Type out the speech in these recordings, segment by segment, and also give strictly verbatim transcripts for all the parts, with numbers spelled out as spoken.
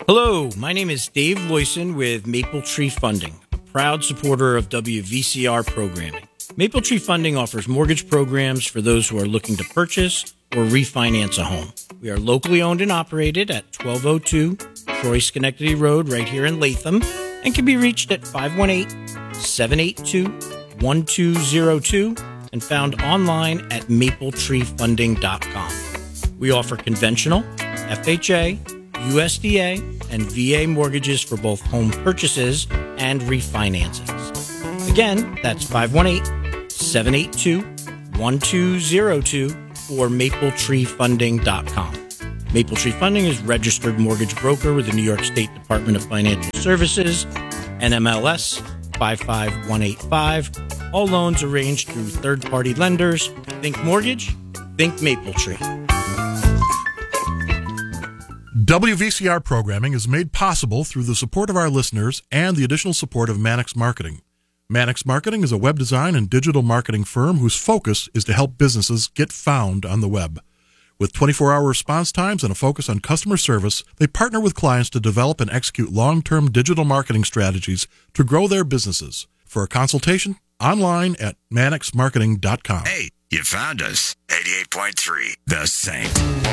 Hello, my name is Dave Loyson with Maple Tree Funding, a proud supporter of W V C R programming. Maple Tree Funding offers mortgage programs for those who are looking to purchase or refinance a home. We are locally owned and operated at twelve oh two Troy Schenectady Road right here in Latham and can be reached at five one eight, seven eight two, one two zero two and found online at maple tree funding dot com. We offer conventional, F H A, U S D A, and V A mortgages for both home purchases and refinances. Again, that's five one eight, seven eight two, one two zero two or maple tree funding dot com. Maple Tree Funding is registered mortgage broker with the New York State Department of Financial Services, N M L S five five one eight five. All loans arranged through third-party lenders. Think mortgage, think Maple Tree. W V C R programming is made possible through the support of our listeners and the additional support of Mannix Marketing. Mannix Marketing is a web design and digital marketing firm whose focus is to help businesses get found on the web. With twenty-four hour response times and a focus on customer service, they partner with clients to develop and execute long-term digital marketing strategies to grow their businesses. For a consultation, online at mannix marketing dot com. Hey, you found us. eighty-eight point three, The Saint.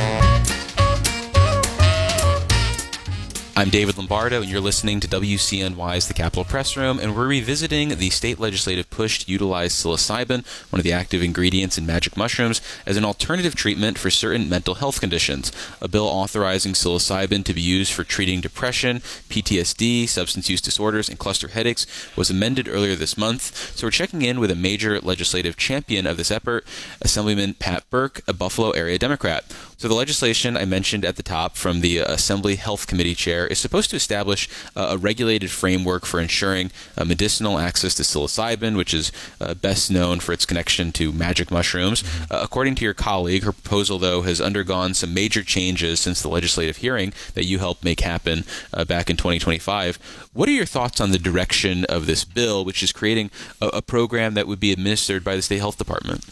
I'm David Lombardo, and you're listening to W C N Y's The Capitol Press Room, and we're revisiting the state legislative push to utilize psilocybin, one of the active ingredients in magic mushrooms, as an alternative treatment for certain mental health conditions. A bill authorizing psilocybin to be used for treating depression, P T S D, substance use disorders, and cluster headaches was amended earlier this month. So we're checking in with a major legislative champion of this effort, Assemblyman Pat Burke, a Buffalo area Democrat. So the legislation I mentioned at the top from the Assembly Health Committee chair is supposed to establish uh, a regulated framework for ensuring uh, medicinal access to psilocybin, which is uh, best known for its connection to magic mushrooms. Uh, according to your colleague, her proposal, though, has undergone some major changes since the legislative hearing that you helped make happen uh, back in twenty twenty-five. What are your thoughts on the direction of this bill, which is creating a, a program that would be administered by the state health department?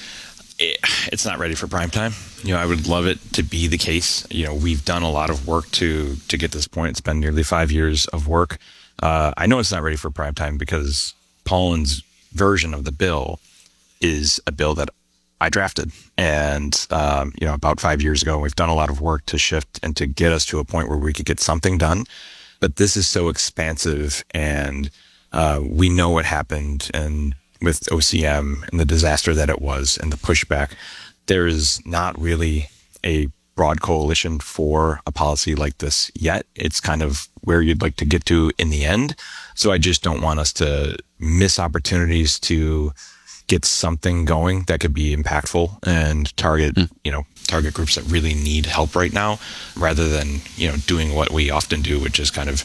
It's not ready for prime time. You know, I would love it to be the case. You know, we've done a lot of work to to get this point. It's been nearly five years of work. Uh, I know it's not ready for prime time because Pollen's version of the bill is a bill that I drafted. And, um, you know, about five years ago, we've done a lot of work to shift and to get us to a point where we could get something done. But this is so expansive, and uh, we know what happened and with O C M and the disaster that it was and the pushback. There is not really a broad coalition for a policy like this yet. It's kind of where you'd like to get to in the end. So I just don't want us to miss opportunities to get something going that could be impactful and target, mm. you know, target groups that really need help right now, rather than, you know, doing what we often do, which is kind of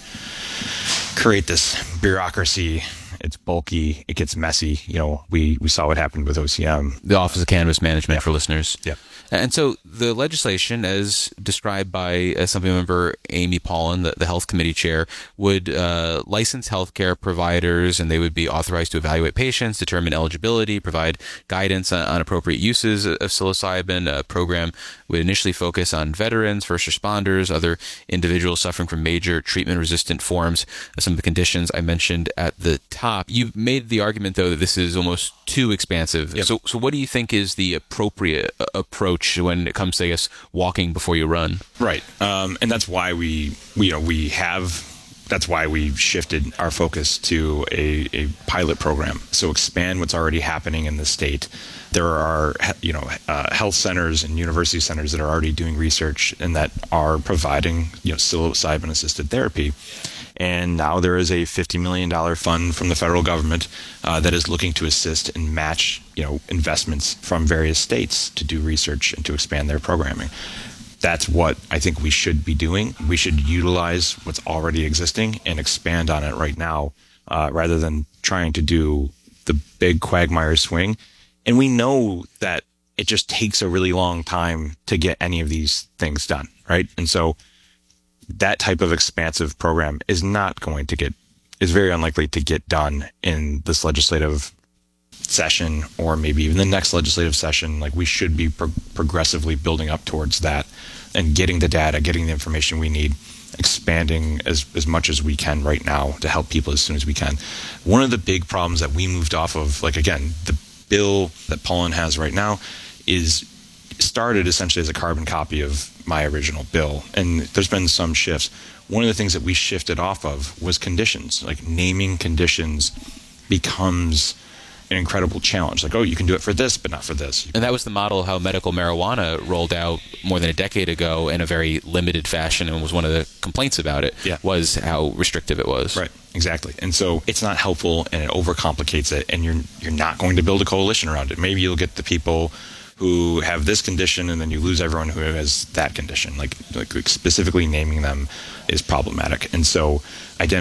create this bureaucracy. It's bulky. It gets messy. You know, we, we saw what happened with O C M. The Office of Cannabis Management, yep. for listeners. Yeah. And so the legislation, as described by Assemblymember Amy Pollen, the, the Health Committee chair, would uh, license healthcare providers, and they would be authorized to evaluate patients, determine eligibility, provide guidance on, on appropriate uses of psilocybin. A program would initially focus on veterans, first responders, other individuals suffering from major treatment-resistant forms of some of the conditions I mentioned at the top. You've made the argument, though, that this is almost too expansive. Yep. So, so what do you think is the appropriate uh, approach when it comes to, I guess, walking before you run? Right. Um, and that's why we, we, you know, we have, that's why we shifted our focus to a, a pilot program. So expand what's already happening in the state. There are, you know, uh, health centers and university centers that are already doing research and that are providing, you know, psilocybin-assisted therapy. And now there is a fifty million dollars fund from the federal government uh, that is looking to assist and match, you know, investments from various states to do research and to expand their programming. That's what I think we should be doing. We should utilize what's already existing and expand on it right now, uh, rather than trying to do the big quagmire swing. And we know that it just takes a really long time to get any of these things done, right? And so that type of expansive program is not going to get, is very unlikely to get done in this legislative session or maybe even the next legislative session. Like, we should be pro- progressively building up towards that and getting the data, getting the information we need, expanding as, as much as we can right now to help people as soon as we can. One of the big problems that we moved off of, like again, the bill that Poland has right now is started essentially as a carbon copy of my original bill. And there's been some shifts. One of the things that we shifted off of was conditions. Like naming conditions becomes an incredible challenge. Like, oh, you can do it for this, but not for this. And that was the model of how medical marijuana rolled out more than a decade ago in a very limited fashion, and was one of the complaints about it, yeah. was how restrictive it was. Right, exactly. And so it's not helpful, and it overcomplicates it, and you're you're not going to build a coalition around it. Maybe you'll get the people who have this condition, and then you lose everyone who has that condition. Like, like, like specifically naming them is problematic. And so identifying